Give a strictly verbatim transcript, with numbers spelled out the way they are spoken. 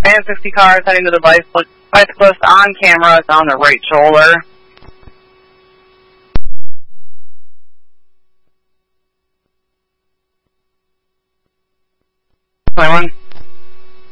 Man sixty cars heading to the bicyclist, bicyclist on camera. It's on the right shoulder. twenty-one.